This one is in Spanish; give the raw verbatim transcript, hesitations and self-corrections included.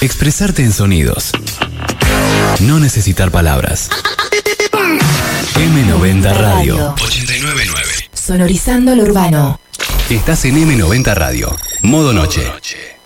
Expresarte en sonidos. No necesitar palabras. eme noventa Radio. ochenta y nueve punto nueve. Sonorizando lo urbano. Estás en eme noventa Radio. Modo noche.